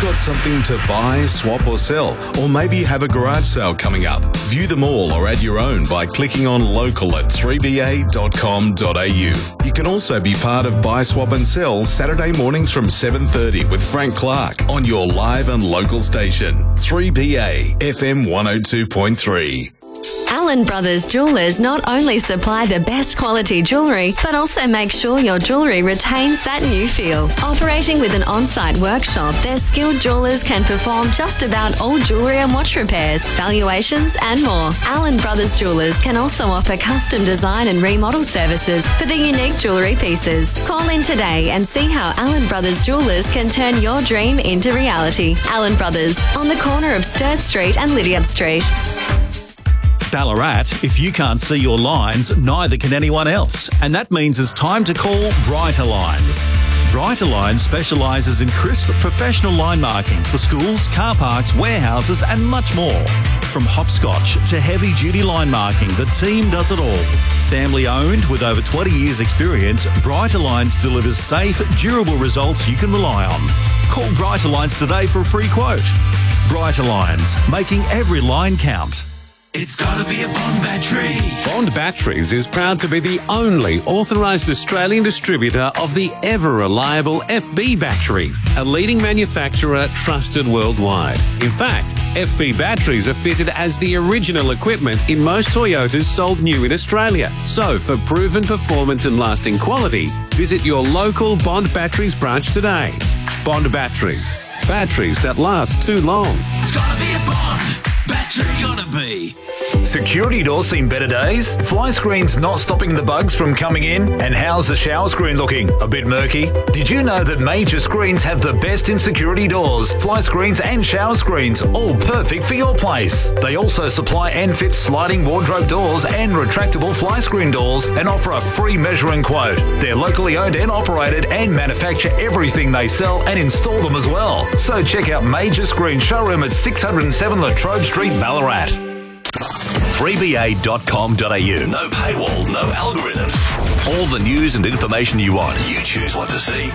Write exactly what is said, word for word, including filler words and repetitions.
got something to buy, swap or sell? Or maybe you have a garage sale coming up? View them all or add your own by clicking on local at three b a dot com dot a u. You can also be part of Buy, Swap and Sell Saturday mornings from seven thirty with Frank Clark on your live and local station, three B A F M one oh two point three. Allen Brothers Jewellers not only supply the best quality jewellery, but also make sure your jewellery retains that new feel. Operating with an on-site workshop, their skilled jewellers can perform just about all jewellery and watch repairs, valuations and more. Allen Brothers Jewellers can also offer custom design and remodel services for the unique jewellery pieces. Call in today and see how Allen Brothers Jewellers can turn your dream into reality. Allen Brothers, on the corner of Sturt Street and Lydiard Street. Ballarat, if you can't see your lines, neither can anyone else. And that means it's time to call Brighter Lines. Brighter Lines specialises in crisp professional line marking for schools, car parks, warehouses and much more. From hopscotch to heavy-duty line marking, the team does it all. Family owned with over twenty years experience, Brighter Lines delivers safe, durable results you can rely on. Call Brighter Lines today for a free quote. Brighter Lines, making every line count. It's gotta be a Bond battery. Bond Batteries is proud to be the only authorised Australian distributor of the ever-reliable F B batteries, a leading manufacturer trusted worldwide. In fact, F B batteries are fitted as the original equipment in most Toyotas sold new in Australia. So, for proven performance and lasting quality, visit your local Bond Batteries branch today. Bond Batteries. Batteries that last too long. It's gotta be a Bond battery. Gotta be. Security doors seen better days? Fly screens not stopping the bugs from coming in? And how's the shower screen looking? A bit murky? Did you know that Major Screens have the best in security doors, fly screens and shower screens, all perfect for your place? They also supply and fit sliding wardrobe doors and retractable fly screen doors and offer a free measuring quote. They're locally owned and operated and manufacture everything they sell and install them as well. So check out Major Screen Showroom at six oh seven Latrobe Street, Ballarat. three b a dot com dot a u. No paywall, no algorithms. All the news and information you want. You choose what to see.